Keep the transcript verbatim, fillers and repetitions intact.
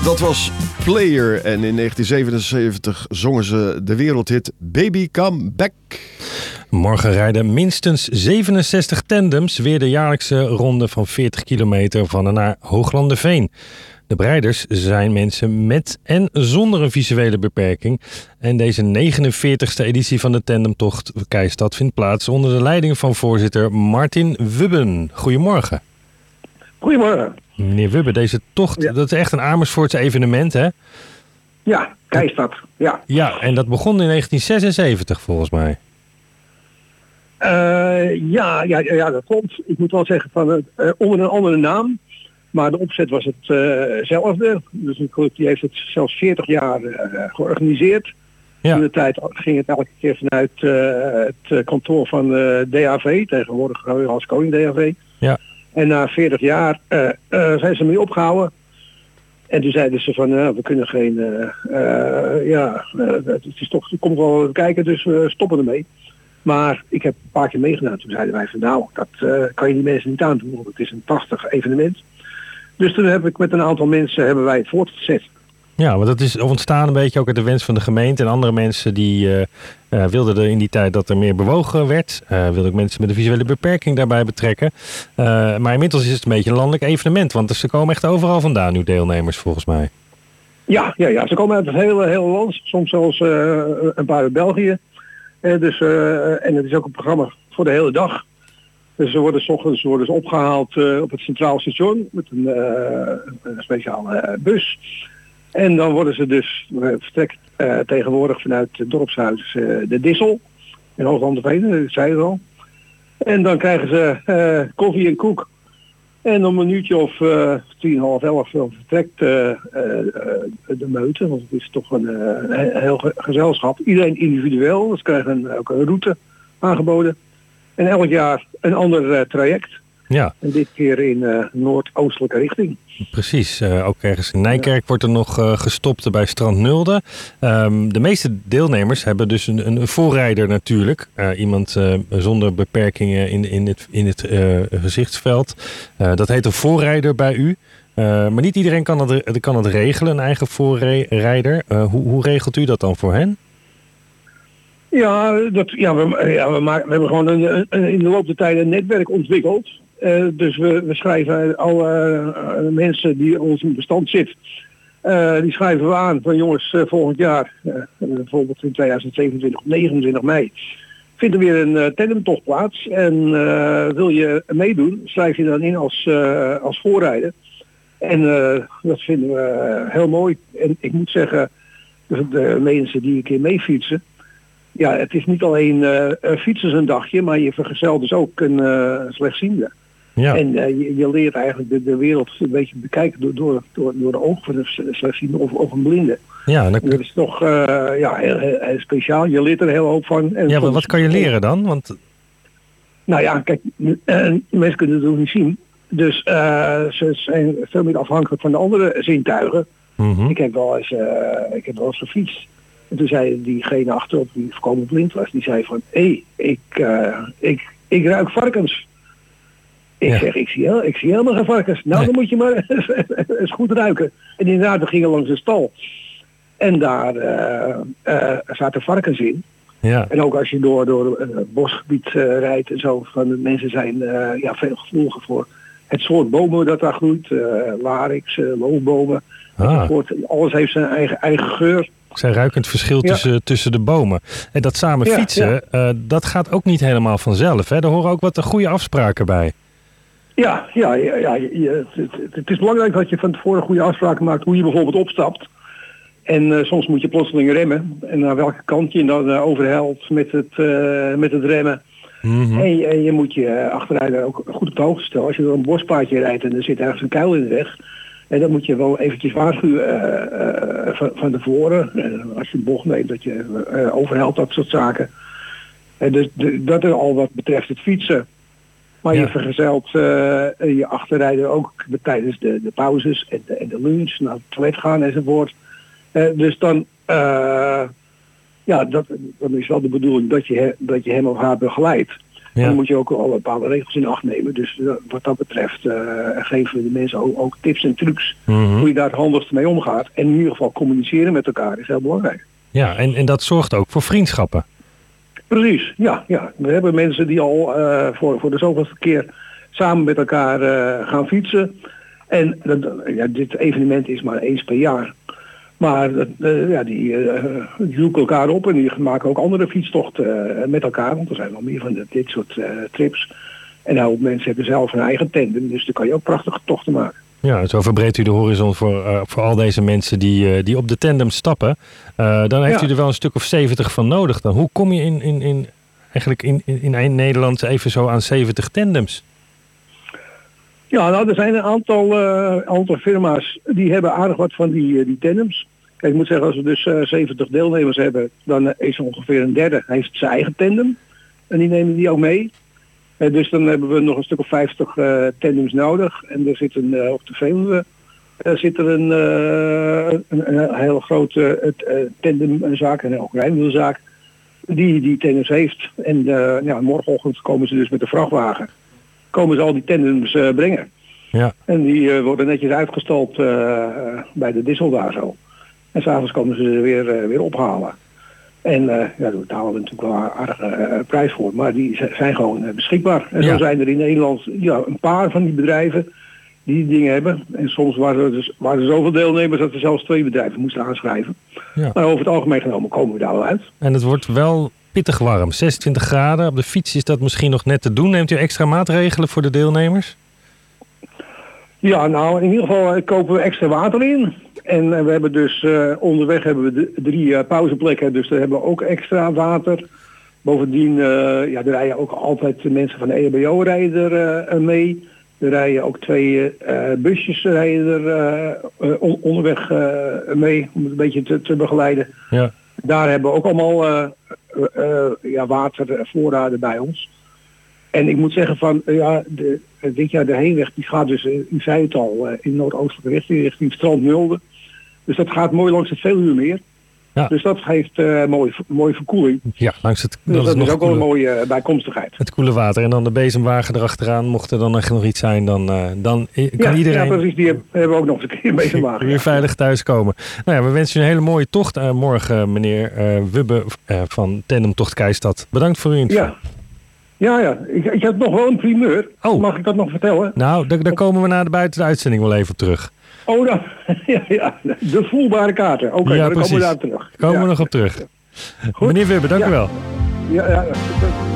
Dat was Player en in negentien zevenenzeventig zongen ze de wereldhit Baby Come Back. Morgen rijden minstens zevenenzestig tandems weer de jaarlijkse ronde van veertig kilometer van en naar Hooglanderveen. De bereiders zijn mensen met en zonder een visuele beperking. En deze negenenveertigste editie van de tandemtocht Keistad vindt plaats onder de leiding van voorzitter Martin Wubben. Goedemorgen. Goedemorgen. Meneer Wubben, deze tocht, Ja. dat is echt een Amersfoortse evenement, hè? Ja, Keistad, ja. Ja, en dat begon in negentien zesenzeventig volgens mij. Uh, ja, ja, ja, dat klopt. Ik moet wel zeggen van uh, onder een andere naam. Maar de opzet was hetzelfde. Uh, dus een club die heeft het zelfs veertig jaar uh, georganiseerd. Ja. In de tijd ging het elke keer vanuit uh, het kantoor van uh, D H V, tegenwoordig als Koning D H V. Ja. En na veertig jaar uh, uh, zijn ze mee opgehouden. En toen zeiden ze van, uh, we kunnen geen, uh, uh, ja, uh, het is toch, het komt wel kijken, dus we stoppen ermee. Maar ik heb een paar keer meegedaan. Toen zeiden wij van, nou, dat uh, kan je die mensen niet aandoen, want het is een prachtig evenement. Dus toen heb ik met een aantal mensen hebben wij het voortgezet. Ja, want dat is ontstaan een beetje ook uit de wens van de gemeente. En andere mensen die uh, uh, wilden er in die tijd dat er meer bewogen werd. Uh, wilden ook mensen met een visuele beperking daarbij betrekken. Uh, maar inmiddels is het een beetje een landelijk evenement. Want ze komen echt overal vandaan, uw deelnemers volgens mij. Ja, ja, ja, ze komen uit het hele, hele land. Soms zelfs uh, een paar uit België. Uh, dus, uh, en het is ook een programma voor de hele dag. Dus ze worden 's ochtends worden ze opgehaald uh, op het Centraal Station met een, uh, een speciale uh, bus. En dan worden ze dus uh, vertrekt uh, tegenwoordig vanuit het dorpshuis uh, de Dissel in Hooglanderveen, dat zei je al. En dan krijgen ze uh, koffie en koek. En om een uurtje of uh, tien, half elf vertrekt uh, uh, de meute, want het is toch een uh, heel ge- gezelschap. Iedereen individueel, dus krijgen een, ook een route aangeboden. En elk jaar een ander uh, traject. Ja. En dit keer in uh, noordoostelijke richting. Precies, uh, ook ergens in Nijkerk ja. wordt er nog uh, gestopt bij Strand Nulde. Um, de meeste deelnemers hebben dus een, een voorrijder natuurlijk. Uh, iemand uh, zonder beperkingen in, in het, in het uh, gezichtsveld. Uh, dat heet een voorrijder bij u. Uh, maar niet iedereen kan het, kan het regelen, een eigen voorrijder. Uh, hoe, hoe regelt u dat dan voor hen? Ja, dat, ja, we, ja we, maken, we hebben gewoon een, een, in de loop der tijd een netwerk ontwikkeld. Uh, dus we, we schrijven alle uh, mensen die in ons bestand zitten, uh, die schrijven we aan van jongens, uh, volgend jaar, uh, bijvoorbeeld in tweeduizend zevenentwintig op negenentwintig mei, vindt er weer een uh, tandemtocht plaats. En uh, wil je meedoen, schrijf je dan in als, uh, als voorrijder. En uh, dat vinden we uh, heel mooi. En ik moet zeggen, de, de mensen die een keer meefietsen, ja, het is niet alleen uh, fietsen een dagje, maar je vergezelt dus ook een uh, slechtziende. Ja. En uh, je, je leert eigenlijk de, de wereld een beetje bekijken door, door, door, door de ogen van een slechtziende of, of een blinde. Ja, dat... dat is toch uh, ja, heel, heel, heel speciaal. Je leert er heel hoop van. En ja, maar wat kan je leren dan? Want... Nou ja, kijk, uh, mensen kunnen het ook niet zien. Dus uh, ze zijn veel meer afhankelijk van de andere zintuigen. Mm-hmm. Ik heb wel eens, uh, ik heb wel eens gefietst. En toen zei diegene achterop, die voorkomen blind was, die zei van, hé, hey, ik, uh, ik, ik ruik varkens. Ik ja. zeg, ik zie, heel, ik zie helemaal geen varkens. Nou, nee. Dan moet je maar eens goed ruiken. En inderdaad, we gingen langs de stal. En daar uh, uh, zaten varkens in. Ja. En ook als je door, door uh, het bosgebied uh, rijdt en zo, van de mensen zijn uh, ja, veel gevoeliger voor het soort bomen dat daar groeit. Uh, larix, uh, loofbomen. Ah. Alles heeft zijn eigen, eigen geur. Zij ruiken het verschil ja. tussen, tussen de bomen. En dat samen ja, fietsen, ja. Uh, dat gaat ook niet helemaal vanzelf. Hè? Er horen ook wat goede afspraken bij. Ja, ja, ja, ja je, het, het is belangrijk dat je van tevoren goede afspraken maakt hoe je bijvoorbeeld opstapt. En uh, soms moet je plotseling remmen. En naar welke kant je dan uh, overhelt met het, uh, met het remmen. Mm-hmm. En, je, en je moet je uh, achteruit ook goed op de hoogte stellen. Als je door een bospaadje rijdt en er zit ergens een kuil in de weg. En dan moet je wel eventjes waarschuwen uh, uh, van, van tevoren. Uh, als je de bocht neemt, dat je uh, overhelt, dat soort zaken. En dus de, dat is al wat betreft het fietsen. Maar ja. je vergezelt uh, je achterrijder ook tijdens de, de pauzes en de, en de lunch, naar het toilet gaan enzovoort. Uh, dus dan, uh, ja, dat, dan is wel de bedoeling dat je, dat je hem of haar begeleidt. Ja. Dan moet je ook al bepaalde regels in acht nemen. Dus uh, wat dat betreft uh, geven we de mensen ook, ook tips en trucs Mm-hmm. hoe je daar het handigst mee omgaat. En in ieder geval communiceren met elkaar is heel belangrijk. Ja, en, en dat zorgt ook voor vriendschappen. Precies, ja. ja. We hebben mensen die al uh, voor, voor de zoveelste keer samen met elkaar uh, gaan fietsen. En dat, ja, dit evenement is maar eens per jaar. Maar uh, ja, die, uh, die zoeken elkaar op en die maken ook andere fietstochten uh, met elkaar. Want er zijn wel meer van dit, dit soort uh, trips. En nou, mensen hebben zelf een eigen tandem, dus dan kan je ook prachtige tochten maken. Ja, zo verbreedt u de horizon voor, uh, voor al deze mensen die, uh, die op de tandem stappen. Uh, dan heeft Ja. u er wel een stuk of zeventig van nodig. Dan. Hoe kom je in, in, in, eigenlijk in, in, in Nederland even zo aan zeventig tandems? Ja, nou, er zijn een aantal, uh, aantal firma's die hebben aardig wat van die, uh, die tandems. Kijk, ik moet zeggen, als we dus uh, zeventig deelnemers hebben, dan uh, is ongeveer een derde heeft zijn eigen tandem. En die nemen die ook mee. Uh, dus dan hebben we nog een stuk of vijftig uh, tandems nodig. En er zit een, uh, op de Veluwe uh, zit er een, uh, een, een hele grote uh, tandemzaak, en ook rijwielzaak, die die tandems heeft. En uh, ja, morgenochtend komen ze dus met de vrachtwagen. Komen ze al die tandems uh, brengen. Ja. En die uh, worden netjes uitgestald uh, bij de Dissel daar zo. En s'avonds komen ze er weer, uh, weer ophalen. En uh, ja, daar betalen we natuurlijk wel een aardige uh, prijs voor. Maar die z- zijn gewoon uh, beschikbaar. En Ja. zo zijn er in Nederland ja, een paar van die bedrijven die die dingen hebben. En soms waren er, dus, waren er zoveel deelnemers dat we zelfs twee bedrijven moesten aanschrijven. Ja. Maar over het algemeen genomen komen we daar wel uit. En het wordt wel pittig warm. zesentwintig graden. Op de fiets is dat misschien nog net te doen. Neemt u extra maatregelen voor de deelnemers? Ja, nou in ieder geval uh, kopen we extra water in. En uh, we hebben dus uh, onderweg hebben we de, drie uh, pauzeplekken, dus daar hebben we ook extra water. Bovendien, uh, ja, er rijden ook altijd de mensen van de E H B O rijden er uh, mee. Er rijden ook twee uh, busjes rijden er uh, uh, on- onderweg uh, mee om het een beetje te, te begeleiden. Ja. Daar hebben we ook allemaal uh, uh, uh, ja, watervoorraden bij ons. En ik moet zeggen van, uh, ja, de, uh, dit jaar de heenweg die gaat dus, uh, u zei het al, uh, in noordoostelijke richting, richting Strand Nulde. Dus dat gaat mooi langs het Veluwemeer. Ja. Dus dat geeft uh, mooi, mooie verkoeling. Ja, langs het, Dus dat dat is is nog ook wel een koeler. mooie uh, bijkomstigheid. Het koele water. En dan de bezemwagen erachteraan. Mocht er dan echt nog iets zijn, dan, uh, dan i- kan Ja, iedereen... ja, precies. Die heb- hebben we ook nog eens een keer mee te maken. weer veilig thuiskomen. Nou ja, we wensen u een hele mooie tocht. Uh, morgen, meneer uh, Wubbe uh, van Tandem Tocht Keistad. Bedankt voor uw info. Ja, ja, ja. Ik, ik heb nog wel een primeur. Oh. Mag ik dat nog vertellen? Nou, daar, daar komen we na de buiten de uitzending wel even op terug. Oh, dan, ja, ja, de voelbare kaarten. Oké, Ja, dan komen precies. we daar terug. Komen Ja. we nog op terug. Goed. Meneer Wubbe, dank Ja. u wel. Ja, ja, ja.